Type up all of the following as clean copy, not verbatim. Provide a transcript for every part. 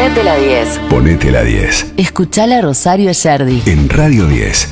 Ponete la 10. Ponete la 10. Escuchala Rosario Ayerdi. En Radio 10.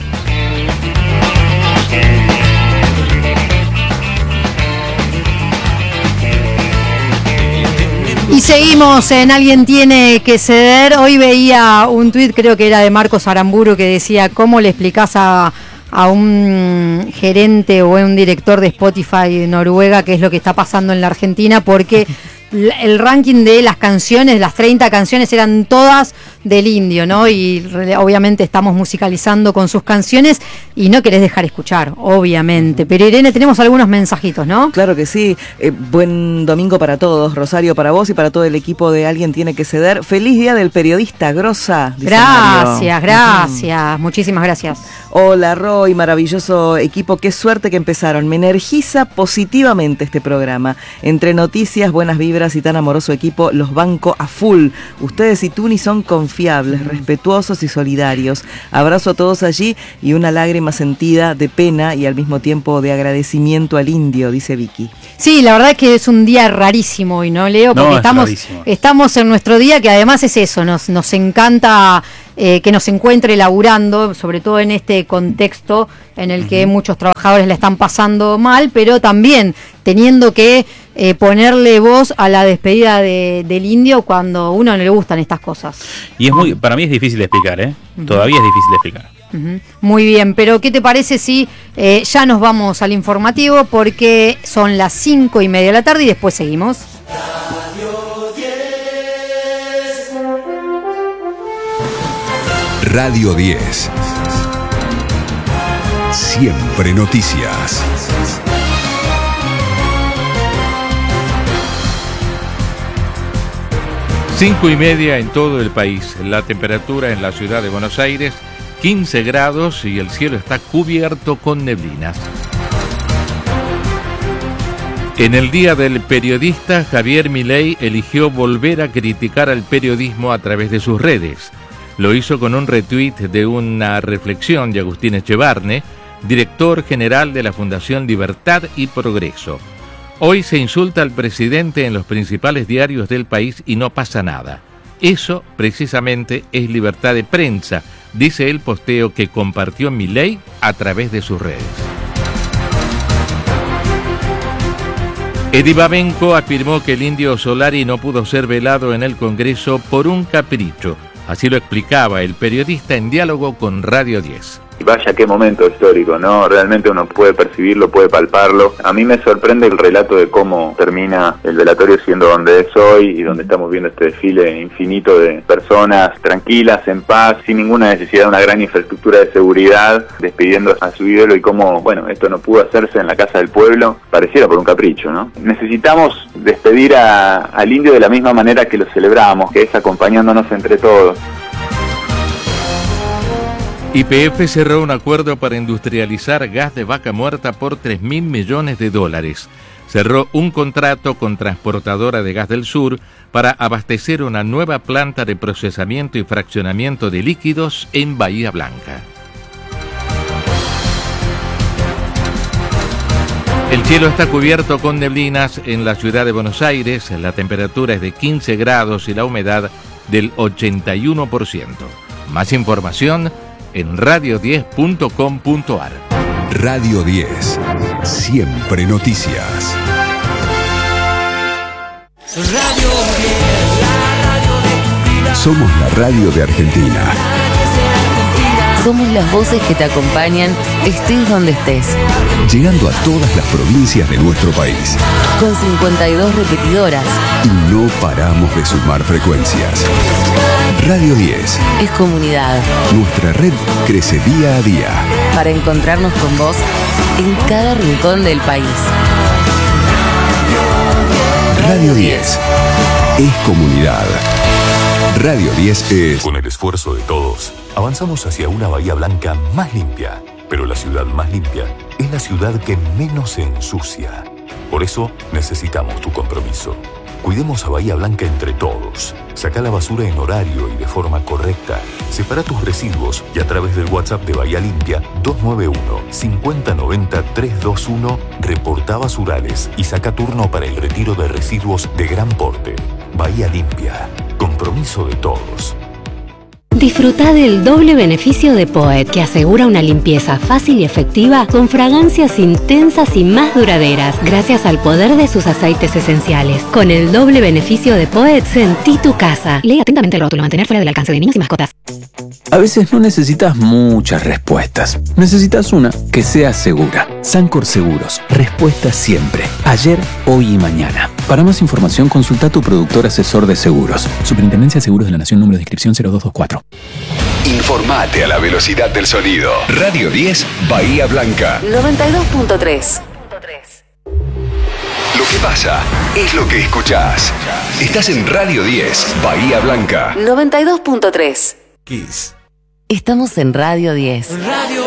Y seguimos en Alguien Tiene que Ceder. Hoy veía un tuit, creo que era de Marcos Aramburu, que decía: ¿cómo le explicás a un gerente o a un director de Spotify de Noruega qué es lo que está pasando en la Argentina? Porque el ranking de las canciones, las 30 canciones, eran todas del Indio, ¿no? Y obviamente estamos musicalizando con sus canciones y no querés dejar escuchar, obviamente. Pero Irene, tenemos algunos mensajitos, ¿no? Claro que sí. Buen domingo para todos, Rosario, para vos y para todo el equipo de Alguien Tiene que Ceder. Feliz Día del Periodista, grosa. Gracias, muchísimas gracias. Hola, Roy, maravilloso equipo, qué suerte que empezaron. Me energiza positivamente este programa. Entre noticias, buenas vibras y tan amoroso equipo, los banco a full. Ustedes y Tuni son confiables, respetuosos y solidarios. Abrazo a todos allí y una lágrima sentida de pena y al mismo tiempo de agradecimiento al Indio, dice Vicky. Sí, la verdad es que es un día rarísimo hoy, ¿no, Leo? Porque estamos en nuestro día, que además es eso, nos encanta que nos encuentre laburando, sobre todo en este contexto en el que muchos trabajadores la están pasando mal, pero también teniendo que ponerle voz a la despedida del Indio cuando a uno no le gustan estas cosas. Y para mí es difícil de explicar, ¿eh? Todavía es difícil de explicar. Muy bien, pero ¿qué te parece si ya nos vamos al informativo? Porque son las 5:30 de la tarde y después seguimos. Radio 10. Siempre noticias. Cinco y media en todo el país. La temperatura en la ciudad de Buenos Aires, 15 grados y el cielo está cubierto con neblinas. En el Día del Periodista, Javier Milei eligió volver a criticar al periodismo a través de sus redes. Lo hizo con un retweet de una reflexión de Agustín Echevarne, director general de la Fundación Libertad y Progreso. Hoy se insulta al presidente en los principales diarios del país y no pasa nada. Eso, precisamente, es libertad de prensa, dice el posteo que compartió Milei a través de sus redes. Eddie Babenco afirmó que el Indio Solari no pudo ser velado en el Congreso por un capricho. Así lo explicaba el periodista en diálogo con Radio 10. Vaya qué momento histórico, ¿no? Realmente uno puede percibirlo, puede palparlo. A mí me sorprende el relato de cómo termina el velatorio siendo donde es hoy y donde estamos viendo este desfile infinito de personas tranquilas, en paz, sin ninguna necesidad de una gran infraestructura de seguridad, despidiendo a su ídolo y cómo, bueno, esto no pudo hacerse en la Casa del Pueblo, pareciera por un capricho, ¿no? Necesitamos despedir al Indio de la misma manera que lo celebramos, que es acompañándonos entre todos. YPF cerró un acuerdo para industrializar gas de vaca muerta por $3.000 millones. Cerró un contrato con Transportadora de Gas del Sur para abastecer una nueva planta de procesamiento y fraccionamiento de líquidos en Bahía Blanca. El cielo está cubierto con neblinas en la ciudad de Buenos Aires. La temperatura es de 15 grados y la humedad del 81%. Más información en radio10.com.ar. Radio 10. Siempre noticias. Radio 10, la radio de tu vida. Somos la radio de Argentina. Somos las voces que te acompañan, estés donde estés. Llegando a todas las provincias de nuestro país. Con 52 repetidoras. Y no paramos de sumar frecuencias. Radio 10. Es comunidad. Nuestra red crece día a día. Para encontrarnos con vos en cada rincón del país. Radio 10. Es comunidad. Radio 10 es... Con el esfuerzo de todos, avanzamos hacia una Bahía Blanca más limpia. Pero la ciudad más limpia es la ciudad que menos se ensucia. Por eso necesitamos tu compromiso. Cuidemos a Bahía Blanca entre todos. Saca la basura en horario y de forma correcta. Separa tus residuos y a través del WhatsApp de Bahía Limpia 291-5090-321 reporta basurales y saca turno para el retiro de residuos de gran porte. Bahía Limpia. Compromiso compromiso de todos. Disfruta del doble beneficio de Poet, que asegura una limpieza fácil y efectiva con fragancias intensas y más duraderas, gracias al poder de sus aceites esenciales. Con el doble beneficio de Poet, sentí tu casa. Lee atentamente el rótulo. Mantener fuera del alcance de niños y mascotas. A veces no necesitas muchas respuestas. Necesitas una que sea segura. Sancor Seguros. Respuesta siempre. Ayer, hoy y mañana. Para más información, consulta a tu productor asesor de seguros. Superintendencia de Seguros de la Nación, número de inscripción 0224. Informate a la velocidad del sonido. Radio 10, Bahía Blanca. 92.3. Lo que pasa es lo que escuchás. Estás en Radio 10, Bahía Blanca. 92.3. Kiss. Estamos en Radio 10. Radio